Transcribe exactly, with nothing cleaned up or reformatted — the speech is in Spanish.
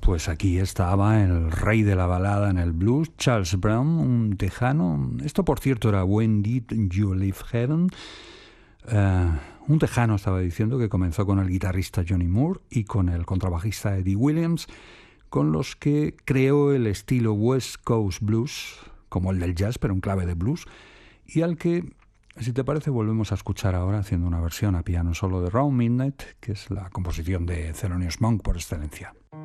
Pues aquí estaba el rey de la balada en el blues, Charles Brown, un tejano. Esto, por cierto, era When Did You Leave Heaven? Uh, un tejano, estaba diciendo, que comenzó con el guitarrista Johnny Moore y con el contrabajista Eddie Williams, con los que creó el estilo West Coast Blues, como el del jazz, pero en clave de blues, y al que, si te parece, volvemos a escuchar ahora haciendo una versión a piano solo de Round Midnight, que es la composición de Thelonious Monk por excelencia.